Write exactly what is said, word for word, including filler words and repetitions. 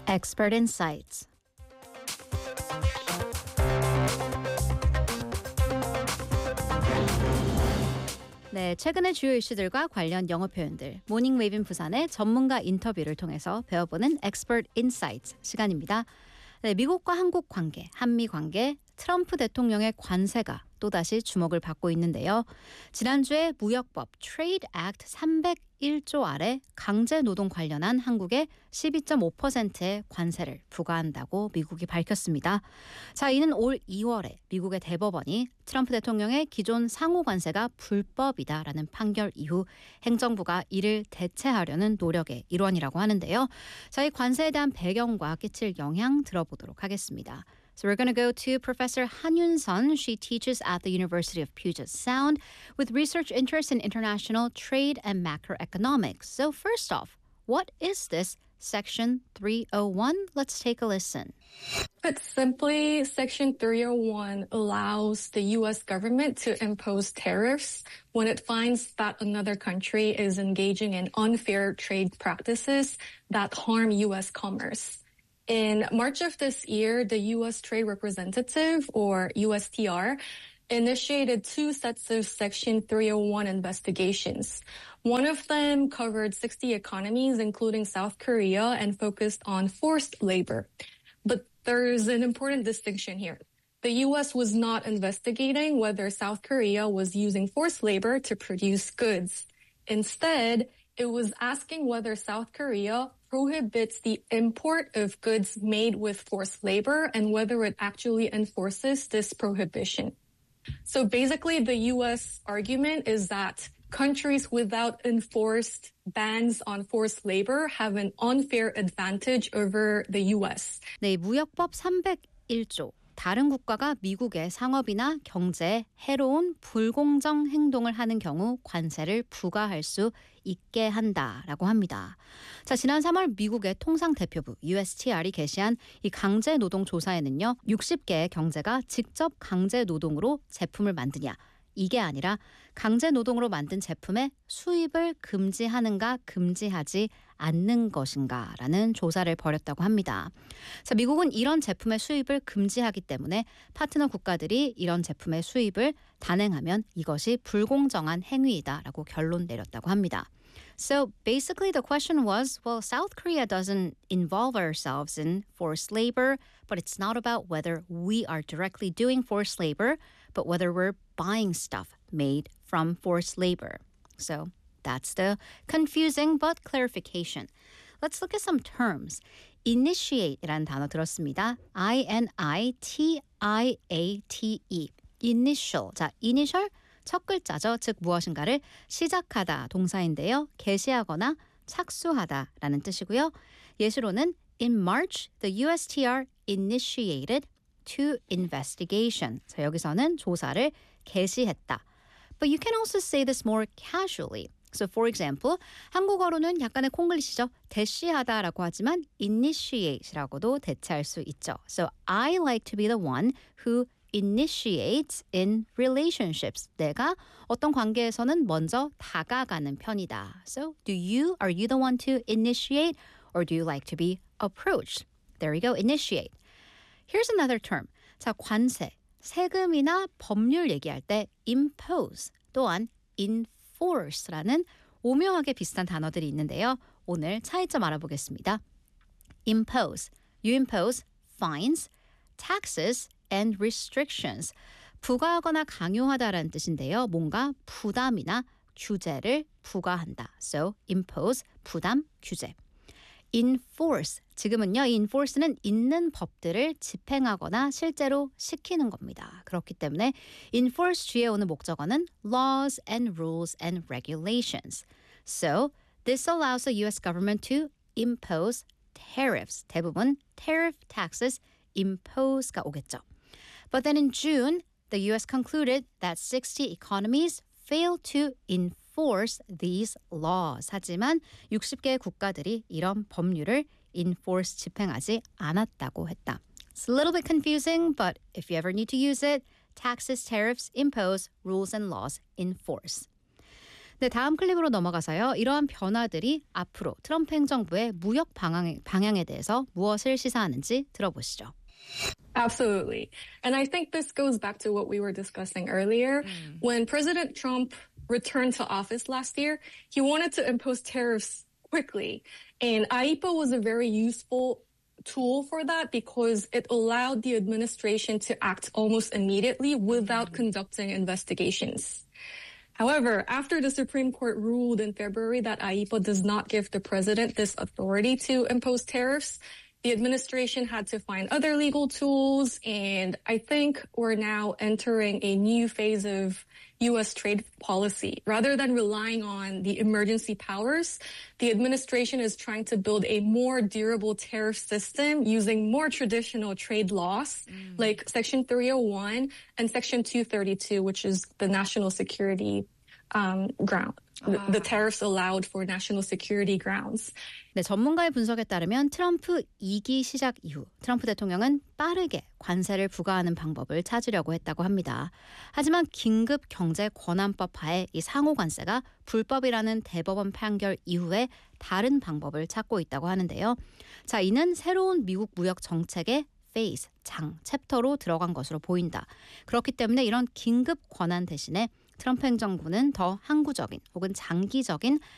Expert Insights. 네, 최근의 주요 이슈들과 관련 영어 표현들, 모닝 웨이빈 부산의 전문가 인터뷰를 통해서 배워보는 Expert Insights 시간입니다. 네, 미국과 한국 관계, 한미 관계, 트럼프 대통령의 관세가 또다시 주목을 받고 있는데요. 지난주에 무역법 Trade Act 삼백일조 아래 강제 노동 관련한 한국에 십이 점 오 퍼센트의 관세를 부과한다고 미국이 밝혔습니다. 자, 이는 올 이월에 미국의 대법원이 트럼프 대통령의 기존 상호 관세가 불법이다라는 판결 이후 행정부가 이를 대체하려는 노력의 일환이라고 하는데요. 자, 이 관세에 대한 배경과 끼칠 영향 들어보도록 하겠습니다. So we're going to go to Professor Han Yun-sun. She teaches at the University of Puget Sound with research interests in international trade and macroeconomics. So first off, what is this Section three oh one? Let's take a listen. Put simply, Section three oh one allows the U S government to impose tariffs when it finds that another country is engaging in unfair trade practices that harm U S commerce. In March of this year, the U S Trade Representative, or U S T R, initiated two sets of Section three oh one investigations. One of them covered sixty economies, including South Korea, and focused on forced labor. But there's an important distinction here. The U S was not investigating whether South Korea was using forced labor to produce goods. Instead, it was asking whether South Korea prohibits the import of goods made with forced labor and whether it actually enforces this prohibition. So basically, the U S argument is that countries without enforced bans on forced labor have an unfair advantage over the U S. 네, 무역법 삼백일조. 다른 국가가 미국의 상업이나 경제에 해로운 불공정 행동을 하는 경우 관세를 부과할 수 있게 한다라고 합니다. 자, 지난 삼월 미국의 통상대표부 U S T R이 게시한 이 강제 노동 조사에는요, 육십 개의 경제가 직접 강제 노동으로 제품을 만드냐, 이게 아니라 강제 노동으로 만든 제품의 수입을 금지하는가 금지하지 않는 것인가라는 조사를 벌였다고 합니다. 자, 미국은 이런 제품의 수입을 금지하기 때문에 파트너 국가들이 이런 제품의 수입을 단행하면 이것이 불공정한 행위이다라고 결론 내렸다고 합니다. So basically the question was, well, South Korea doesn't involve ourselves in forced labor, but it's not about whether we are directly doing forced labor, but whether we're buying stuff made from forced labor. So that's the confusing but clarification. Let's look at some terms. Initiate이라는 단어 들었습니다. I N I T I A T E. Initial. 자, initial 첫 글자죠. 즉 무엇인가를 시작하다 동사인데요. 개시하거나 착수하다라는 뜻이고요. 예시로는 In March, the U S T R initiated two investigation. 자, 여기서는 조사를 개시했다. But you can also say this more casually. So for example, 한국어로는 약간의 콩글리시죠. 대시하다라고 하지만 initiate라고도 대체할 수 있죠. So I like to be the one who initiates in relationships. 내가 어떤 관계에서는 먼저 다가가는 편이다. So do you, are you the one to initiate or do you like to be approached? There you go, initiate. Here's another term. 자, 관세, 세금이나 법률 얘기할 때 impose 또한 enforce라는 오묘하게 비슷한 단어들이 있는데요. 오늘 차이점 알아보겠습니다. impose, you impose fines, taxes, and restrictions. 부과하거나 강요하다라는 뜻인데요. 뭔가 부담이나 규제를 부과한다. So impose, 부담, 규제. enforce, 지금은요. 이 enforce는 있는 법들을 집행하거나 실제로 시키는 겁니다. 그렇기 때문에 enforce 뒤에 오는 목적어는 laws and rules and regulations. So this allows the U S government to impose tariffs. 대부분 tariff taxes impose가 오겠죠. But then in June, the U S concluded that sixty economies failed to enforce these laws. 하지만 육십 개의 국가들이 이런 법률을 enforce, 집행하지 않았다고 했다. It's a little bit confusing, but if you ever need to use it, taxes, tariffs, impose, rules and laws, enforce. 네, 다음 클립으로 넘어가서요. 이러한 변화들이 앞으로 트럼프 행정부의 무역 방향에, 방향에 대해서 무엇을 시사하는지 들어보시죠. Absolutely. And I think this goes back to what we were discussing earlier. Mm. When President Trump returned to office last year, he wanted to impose tariffs quickly. And I E P A was a very useful tool for that because it allowed the administration to act almost immediately without mm. conducting investigations. However, after the Supreme Court ruled in February that I E P A does not give the president this authority to impose tariffs, the administration had to find other legal tools, and I think we're now entering a new phase of U S trade policy. Rather than relying on the emergency powers, the administration is trying to build a more durable tariff system using more traditional trade laws, mm. like Section three oh one and Section two thirty-two, which is the national security um, ground. The, the tariffs allowed for national security grounds. 네, 전문가의 분석에 따르면 트럼프 이 기 시작 이후 트럼프 대통령은 빠르게 관세를 부과하는 방법을 찾으려고 했다고 합니다. 하지만 긴급 경제 권한법 하에 이 상호 관세가 불법이라는 대법원 판결 이후에 다른 방법을 찾고 있다고 하는데요. 자, 이는 새로운 미국 무역 정책의 페이스, 장, 챕터로 들어간 것으로 보인다. 그렇기 때문에 이런 긴급 권한 대신에 트럼프 행정부는 더 항구적인 혹은 장기적인